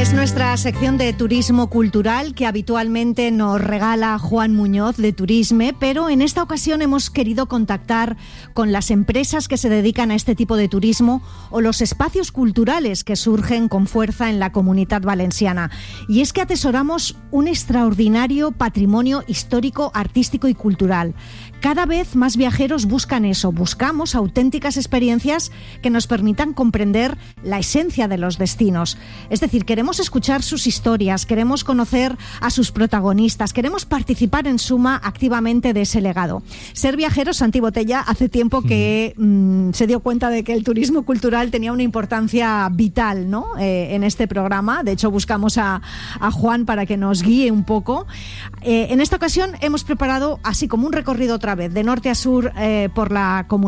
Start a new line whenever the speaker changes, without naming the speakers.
Es nuestra sección de turismo cultural que habitualmente nos regala Juan Muñoz de Turisme, pero en esta ocasión hemos querido contactar con las empresas que se dedican a este tipo de turismo o los espacios culturales que surgen con fuerza en la Comunitat Valenciana. Y es que atesoramos un extraordinario patrimonio histórico, artístico y cultural. Cada vez más viajeros buscan eso, buscamos auténticas experiencias que nos permitan comprender la esencia de los destinos. Es decir, queremos escuchar sus historias, queremos conocer a sus protagonistas, queremos participar en suma activamente de ese legado. Ser Viajero, Santi Botella, hace tiempo que se dio cuenta de que el turismo cultural tenía una importancia vital, ¿no? En este programa. De hecho, buscamos a Juan para que nos guíe un poco. En esta ocasión hemos preparado así como un recorrido otra vez, de norte a sur por la comunidad.